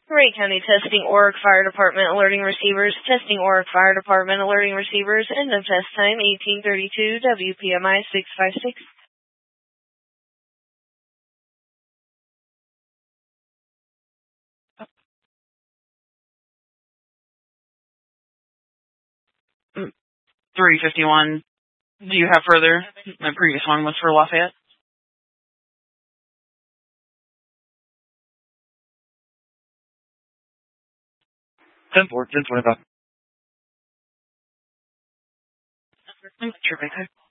Wright County Testing, Oric Fire Department alerting receivers. Testing, Oric Fire Department alerting receivers. End of test time 1832, WPMI 656. Mm, 351. Do you have further? My previous one was for Lafayette. Ten 25. Sure,